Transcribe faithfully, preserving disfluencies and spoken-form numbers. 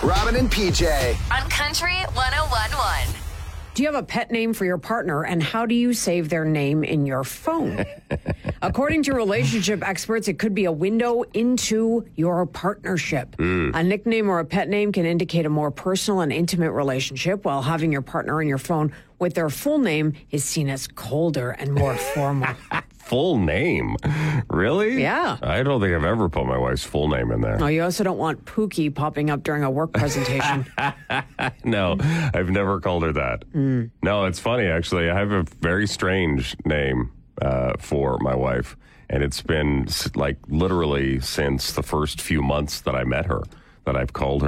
Robin and P J. On Country one oh one point one. Do you have a pet name for your partner, and how do you save their name in your phone? According to relationship experts, it could be a window into your partnership. Mm. A nickname or a pet name can indicate a more personal and intimate relationship, while having your partner in your phone with their full name is seen as colder and more formal. Full name? Really? Yeah. I don't think I've ever put my wife's full name in there. No, you also don't want Pookie popping up during a work presentation. No, I've never called her that. Mm. No, it's funny, actually. I have a very strange name uh, for my wife, and it's been like literally since the first few months that I met her that I've called her